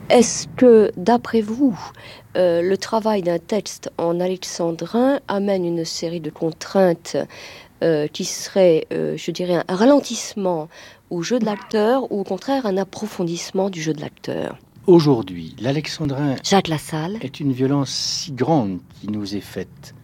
Est-ce que, d'après vous, le travail d'un texte en alexandrin amène une série de contraintes qui seraient, je dirais, un ralentissement au jeu de l'acteur ou au contraire un approfondissement du jeu de l'acteur? Aujourd'hui, l'alexandrin Jacques Lassalle. est une violence si grande qui nous est faite